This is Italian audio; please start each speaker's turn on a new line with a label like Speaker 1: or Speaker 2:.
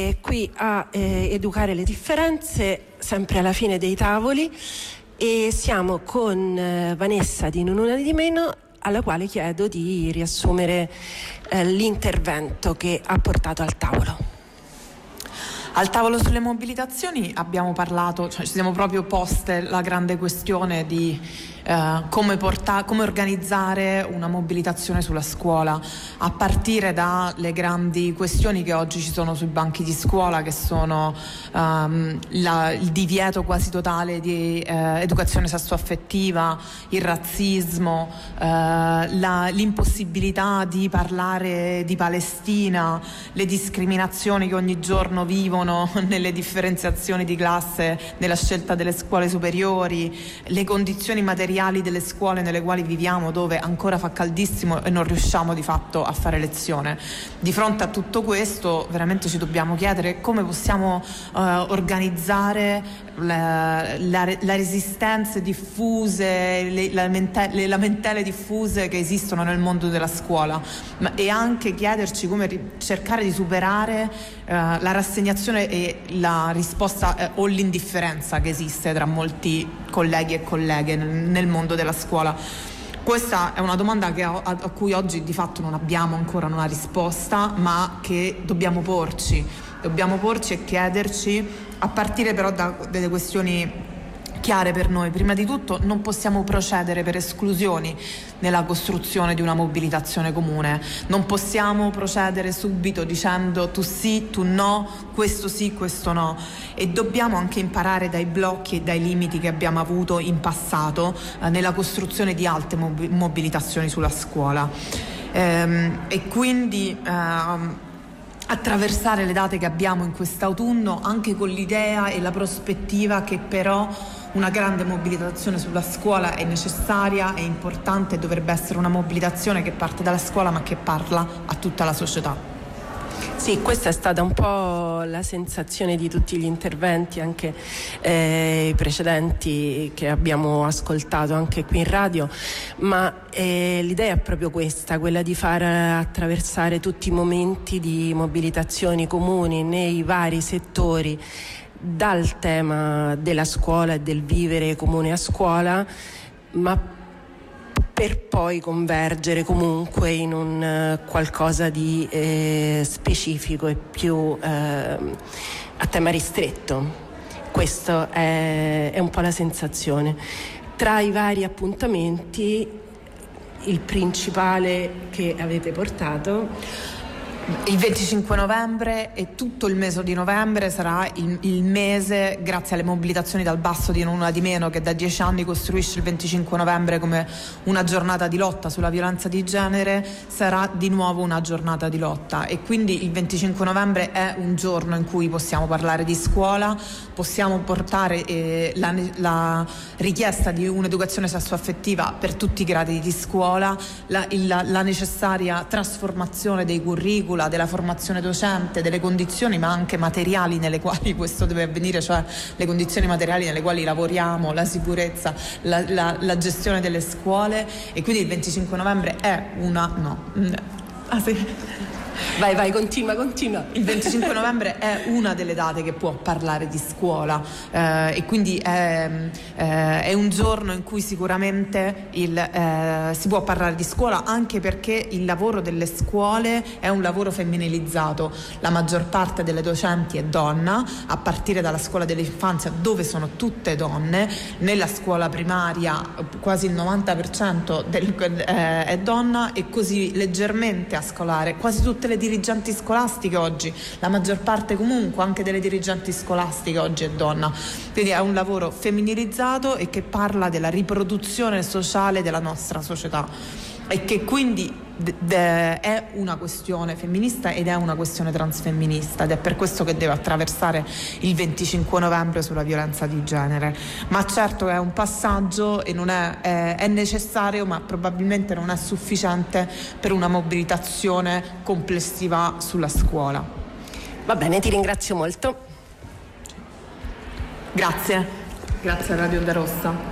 Speaker 1: qui a educare le differenze, sempre alla fine dei tavoli, e siamo con Vanessa di Non Una di Meno, alla quale chiedo di riassumere l'intervento che ha portato al tavolo.
Speaker 2: Al tavolo sulle mobilitazioni abbiamo parlato, ci siamo proprio poste la grande questione di come organizzare una mobilitazione sulla scuola, a partire dalle grandi questioni che oggi ci sono sui banchi di scuola, che sono il divieto quasi totale di educazione sessuaffettiva, il razzismo, l'impossibilità di parlare di Palestina, le discriminazioni che ogni giorno vivono nelle differenziazioni di classe, nella scelta delle scuole superiori, le condizioni materiali delle scuole nelle quali viviamo, dove ancora fa caldissimo e non riusciamo di fatto a fare lezione. Di fronte a tutto questo veramente ci dobbiamo chiedere come possiamo organizzare le resistenze diffuse, le lamentele diffuse che esistono nel mondo della scuola, e anche chiederci come cercare di superare la rassegnazione e la risposta o l'indifferenza che esiste tra molti colleghi e colleghe nel mondo della scuola. Questa è una domanda a cui oggi di fatto non abbiamo ancora una risposta, ma che dobbiamo porci e chiederci, a partire però da delle questioni chiare per noi. Prima di tutto non possiamo procedere per esclusioni nella costruzione di una mobilitazione comune, non possiamo procedere subito dicendo tu sì, tu no, questo sì, questo no, e dobbiamo anche imparare dai blocchi e dai limiti che abbiamo avuto in passato nella costruzione di alte mobilitazioni sulla scuola, e quindi attraversare le date che abbiamo in quest'autunno anche con l'idea e la prospettiva che però una grande mobilitazione sulla scuola è necessaria, è importante, e dovrebbe essere una mobilitazione che parte dalla scuola ma che parla a tutta la società.
Speaker 1: Sì, questa è stata un po' la sensazione di tutti gli interventi, anche i precedenti che abbiamo ascoltato anche qui in radio, ma l'idea è proprio questa, quella di far attraversare tutti i momenti di mobilitazioni comuni nei vari settori, dal tema della scuola e del vivere comune a scuola, ma per poi convergere comunque in un qualcosa di specifico e più a tema ristretto. Questa è un po' la sensazione. Tra i vari appuntamenti, il principale che avete portato...
Speaker 2: Il 25 novembre e tutto il mese di novembre sarà il mese, grazie alle mobilitazioni dal basso di Non Una di Meno, che da 10 anni costruisce il 25 novembre come una giornata di lotta sulla violenza di genere, sarà di nuovo una giornata di lotta, e quindi il 25 novembre è un giorno in cui possiamo parlare di scuola, possiamo portare la richiesta di un'educazione sessuaffettiva per tutti i gradi di scuola, la necessaria trasformazione dei curricula, della formazione docente, delle condizioni ma anche materiali nelle quali questo deve avvenire, cioè le condizioni materiali nelle quali lavoriamo, la sicurezza, la gestione delle scuole. E quindi il 25 novembre è
Speaker 1: Vai, continua.
Speaker 2: Il 25 novembre è una delle date che può parlare di scuola, e quindi è un giorno in cui sicuramente si può parlare di scuola, anche perché il lavoro delle scuole è un lavoro femminilizzato. La maggior parte delle docenti è donna, a partire dalla scuola dell'infanzia, dove sono tutte donne. Nella scuola primaria quasi il 90% è donna, e così leggermente a scolare. Quasi tutte le dirigenti scolastiche oggi, la maggior parte comunque anche delle dirigenti scolastiche oggi è donna, quindi è un lavoro femminilizzato e che parla della riproduzione sociale della nostra società, e che quindi è una questione femminista ed è una questione transfemminista, ed è per questo che deve attraversare il 25 novembre sulla violenza di genere. Ma certo è un passaggio e non è necessario, ma probabilmente non è sufficiente per una mobilitazione complessiva sulla scuola.
Speaker 1: Va bene, ti ringrazio molto.
Speaker 2: Grazie a Radio Onda Rossa.